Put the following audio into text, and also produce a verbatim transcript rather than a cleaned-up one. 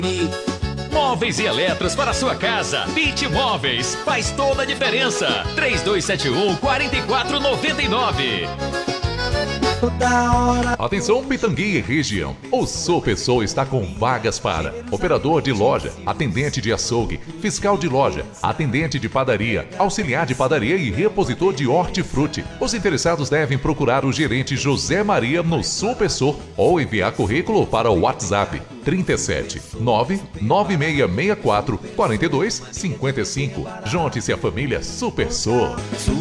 Móveis e eletros para sua casa. Bit Móveis. Faz toda a diferença. três dois sete um, quatro quatro nove nove. Atenção Pitangui e região. O Supersol está com vagas para operador de loja, atendente de açougue, fiscal de loja, atendente de padaria, auxiliar de padaria e repositor de hortifruti. Os interessados devem procurar o gerente José Maria no Supersol ou enviar currículo para o WhatsApp trinta e sete, nove nove seis seis quatro, quatro dois cinco cinco. Junte-se à família Supersol.